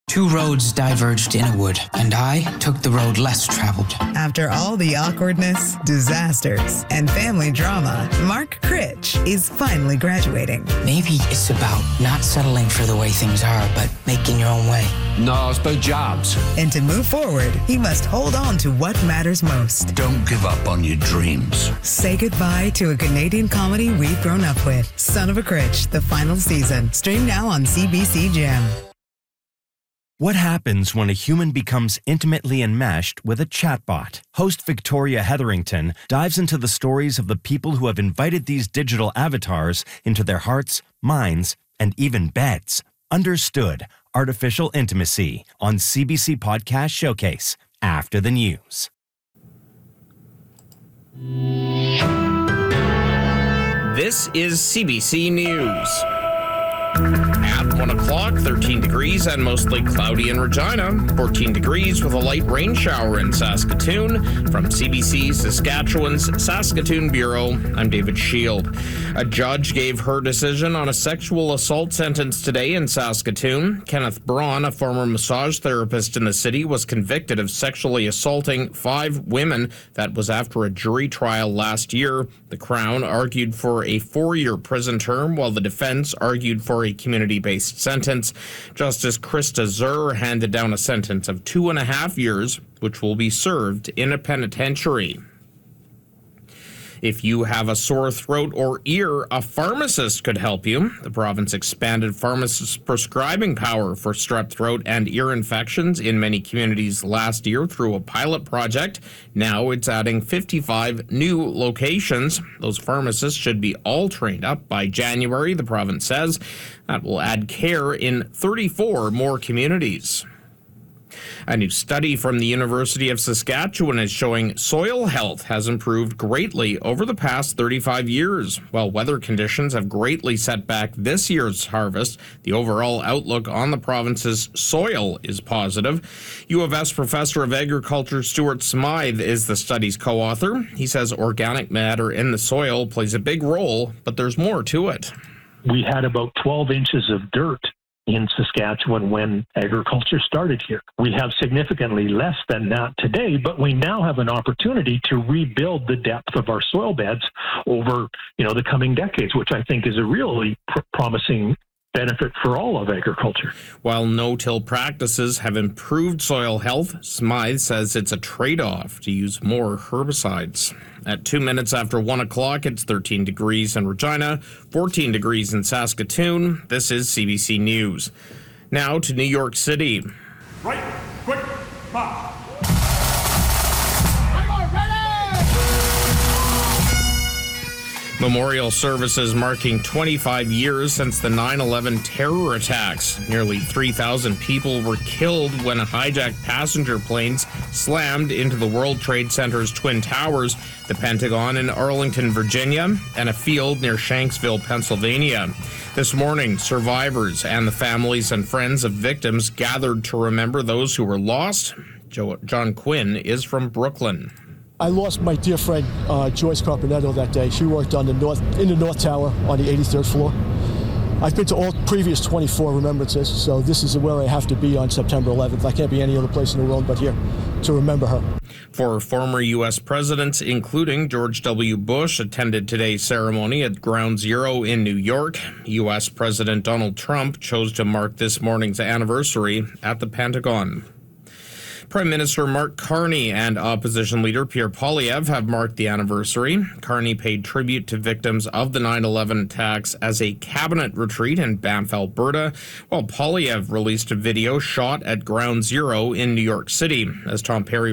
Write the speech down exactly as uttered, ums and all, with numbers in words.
Two roads diverged in a wood, and I took the road less traveled. After all the awkwardness, disasters, and family drama, Mark Critch is finally graduating. Maybe it's about not settling for the way things are, but making your own way. No, it's about jobs. And to move forward, he must hold on to what matters most. Don't give up on your dreams. Say goodbye to a Canadian comedy we've grown up with. Son of a Critch, the final season. Stream now on C B C Gem. What happens when a human becomes intimately enmeshed with a chatbot? Host Victoria Hetherington dives into the stories of the people who have invited these digital avatars into their hearts, minds, and even beds. Understood Artificial Intimacy on C B C Podcast Showcase after the news. This is C B C News. At one o'clock, thirteen degrees and mostly cloudy in Regina, fourteen degrees with a light rain shower in Saskatoon. From C B C Saskatchewan's Saskatoon Bureau, I'm David Shield. A judge gave her decision on a sexual assault sentence today in Saskatoon. Kenneth Braun, a former massage therapist in the city, was convicted of sexually assaulting five women. That was after a jury trial last year. The Crown argued for a four-year prison term, while the defense argued for a community-based sentence. Justice Krista Zur handed down a sentence of two and a half years, which will be served in a penitentiary. If you have a sore throat or ear, a pharmacist could help you. The province expanded pharmacists' prescribing power for strep throat and ear infections in many communities last year through a pilot project. Now it's adding fifty-five new locations. Those pharmacists should be all trained up by January, the province says. That will add care in thirty-four more communities. A new study from the University of Saskatchewan is showing soil health has improved greatly over the past thirty-five years. While weather conditions have greatly set back this year's harvest, the overall outlook on the province's soil is positive. U of S Professor of Agriculture Stuart Smythe is the study's co-author. He says organic matter in the soil plays a big role, but there's more to it. We had about twelve inches of dirt in Saskatchewan when agriculture started here. We have significantly less than that today, but we now have an opportunity to rebuild the depth of our soil beds over, you know, the coming decades, which I think is a really pr- promising benefit for all of agriculture. While no-till practices have improved soil health, Smythe says it's a trade-off to use more herbicides. At two minutes after one o'clock, it's thirteen degrees in Regina, fourteen degrees in Saskatoon. This is C B C News. Now to New York City. Right, quick, pop. Memorial services marking twenty-five years since the nine eleven terror attacks. Nearly three thousand people were killed when hijacked passenger planes slammed into the World Trade Center's Twin Towers, the Pentagon in Arlington, Virginia, and a field near Shanksville, Pennsylvania. This morning, survivors and the families and friends of victims gathered to remember those who were lost. Jo- John Quinn is from Brooklyn. I lost my dear friend uh, Joyce Carpenetto that day. She worked on the north in the North Tower on the eighty-third floor. I've been to all previous twenty-four remembrances, so this is where I have to be on September eleventh. I can't be any other place in the world but here to remember her. Four former U S presidents, including George W. Bush, attended today's ceremony at Ground Zero in New York. U S President Donald Trump chose to mark this morning's anniversary at the Pentagon. Prime Minister Mark Carney and opposition leader Pierre Poilievre have marked the anniversary. Carney paid tribute to victims of the nine eleven attacks as a cabinet retreat in Banff, Alberta, while Poilievre released a video shot at Ground Zero in New York City. As Tom Perry